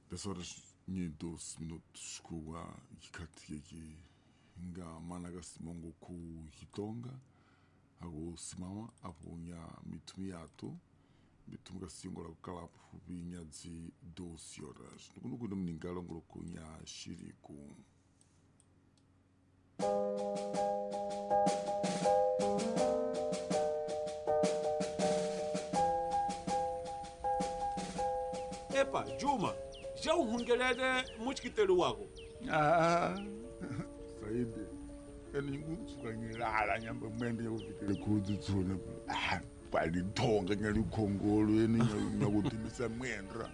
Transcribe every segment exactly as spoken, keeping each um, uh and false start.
dez horas e doze minutos com a ikati aqui nga managa simongo ku hitonga ago simama apo nya mitumi ato mitumga singola kalapu binya zi doze horas nukuno kuno mningalo ngolo kunya shiriku Epa, Juma, já uhungelele muchikitelu wako? Ah, Saidi, yani ngusuka ngilala nyamba mwende yovikele kuzi tsona. Ah, pali tonga nyali khongolo yeni nyakutimisa mwendra.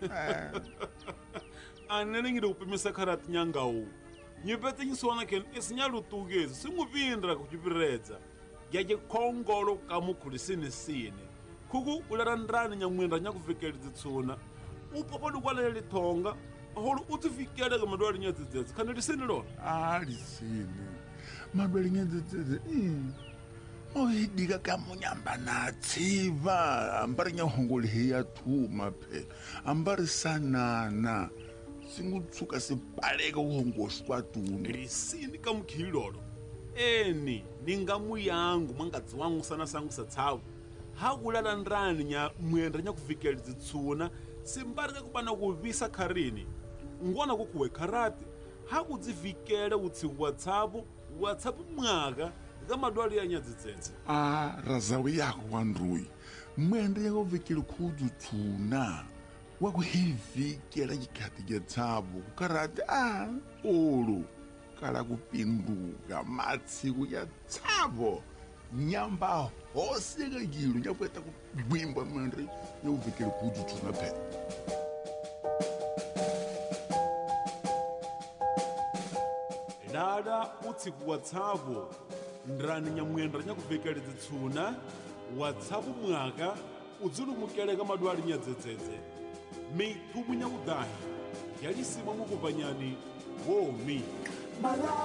Anene ngide kupimisa karati nyangawu. Nyipete nyiswana ken isinyalu tugezi, singuvindra kuchipiredza. Yaje khongolo kamukulisini sine. Kuku ularandrani nyamwendra nyakuvikele tsona. Upopolo kwalele tonga holo utifikele ga madwali nyatsetse kana lisini lo Ah, lisini madwali nyatsetse mm mohidika ka munyamba na tsiva ambari nyahongole heya thuma phe ambari sanana singutsuka sipaleka uhongoswa tuni lisini ka mkhilolo eni ningamu yangu mangadzi wangu sana sangu satsawu hakulala ndrani nya mwendra nyakufikele tsuna simbarika kubana kuvisa kharini ngwana kukuwe kharati hakudzivikele utsiku watsapu watsapu mwaka ka madwali ya nyadzitsetse. Ah, razawi yako wandruyi mwende yakuvikele khudu tsuna wakuhivikela chikhathi cha tsapu kukarati ah olo kala kupinduka matsiku ya tsapo nyamba hoseka yilo nyakweta kubwimba mwende yakuvikele khudu tsuna phe Dada utsiku watsapu ndrani nyamwendra nyakuvikele tsuna watsapu mwaka udzulumukele ka madwali nyadzetsetse mitumu nyakudahi yalisima mukupanyani womi.